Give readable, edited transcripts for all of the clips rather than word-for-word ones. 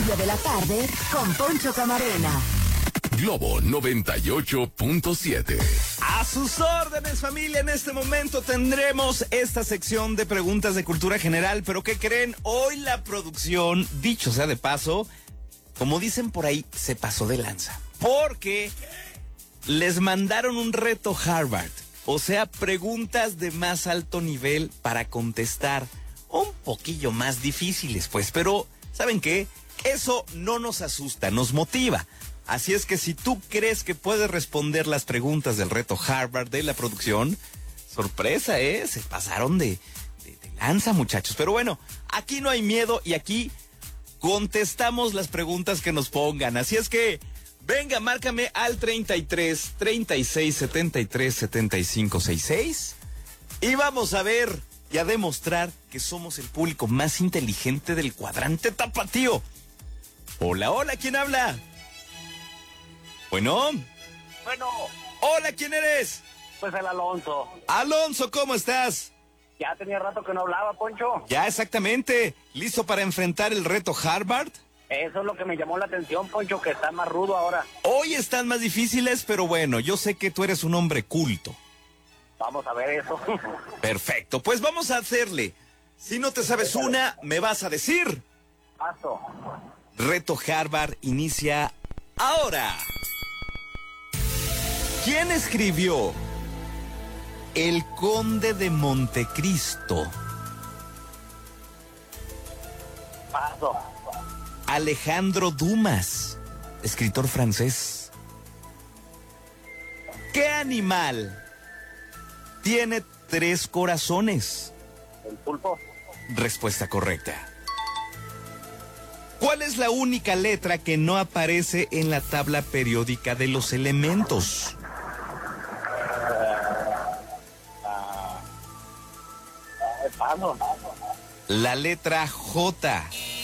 Trivia de la tarde con Poncho Camarena. Globo 98.7. A sus órdenes, familia. En este momento tendremos esta sección de preguntas de cultura general. Pero ¿qué creen? Hoy la producción, dicho sea de paso, como dicen por ahí, se pasó de lanza. Porque les mandaron un reto Harvard. O sea, preguntas de más alto nivel para contestar. Un poquillo más difíciles, pues. Pero, ¿saben qué? Eso no nos asusta, nos motiva. Así es que si tú crees que puedes responder las preguntas del reto Harvard de la producción, sorpresa, se pasaron de lanza, muchachos. Pero bueno, aquí no hay miedo y aquí contestamos las preguntas que nos pongan. Así es que, venga, márcame al 33 36 73 75 66 y vamos a ver y a demostrar que somos el público más inteligente del cuadrante tapatío. Hola, hola, ¿quién habla? Bueno. Hola, ¿quién eres? Pues el Alonso. Alonso, ¿cómo estás? Ya tenía rato que no hablaba, Poncho. Ya, exactamente. ¿Listo para enfrentar el reto Harvard? Eso es lo que me llamó la atención, Poncho, que está más rudo ahora. Hoy están más difíciles, pero bueno, yo sé que tú eres un hombre culto. Vamos a ver eso. Perfecto, pues vamos a hacerle. Si no te sabes una, me vas a decir. Paso. Reto Harvard inicia ahora. ¿Quién escribió El Conde de Montecristo? Paso. Alejandro Dumas, escritor francés. ¿Qué animal tiene 3 corazones? El pulpo. Respuesta correcta. ¿Cuál es la única letra que no aparece en la tabla periódica de los elementos? Paso. La letra J.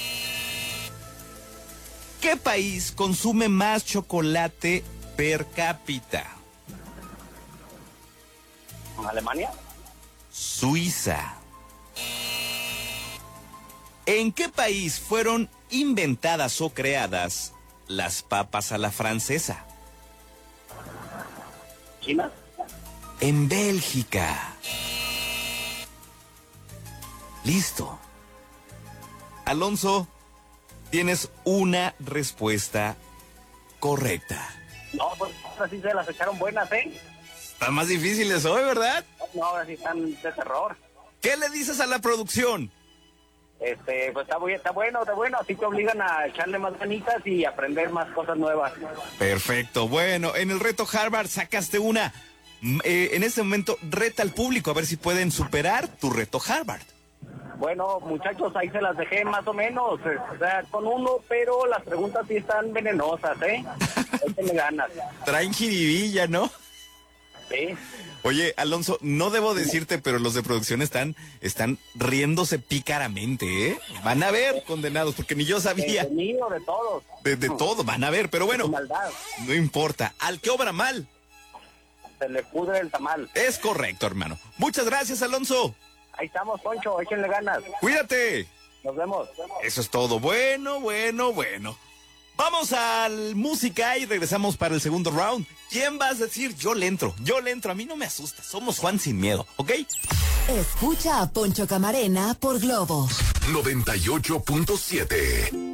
¿Qué país consume más chocolate per cápita? ¿Alemania? Suiza. ¿En qué país fueron inventadas o creadas las papas a la francesa? ¿China? En Bélgica. Listo. Alonso, tienes una respuesta correcta. No, pues ahora sí se las echaron buenas, ¿eh? Están más difíciles hoy, ¿verdad? No, ahora sí están de terror. ¿Qué le dices a la producción? Pues está bueno, así te obligan a echarle más ganitas y aprender más cosas nuevas. Perfecto, bueno, en el reto Harvard sacaste una. En este momento reta al público a ver si pueden superar tu reto Harvard. Bueno, muchachos, ahí se las dejé más o menos, o sea, con uno, pero las preguntas sí están venenosas, ¿eh? Échenle ganas. Traen jiribilla, ¿no? Sí. Oye, Alonso, no debo decirte, pero los de producción están riéndose pícaramente, ¿eh? Van a ver, condenados, porque ni yo sabía. De mío, de todos. De todo, van a ver, pero bueno, Maldad. no importa. Al que obra mal. Se le pudre el tamal. Es correcto, hermano. Muchas gracias, Alonso. Ahí estamos, Poncho, échenle ganas. Cuídate. Nos vemos. Eso es todo. Bueno. Vamos al música y regresamos para el segundo round. ¿Quién vas a decir? Yo le entro. A mí no me asusta. Somos Juan sin miedo, ¿ok? Escucha a Poncho Camarena por Globo 98.7.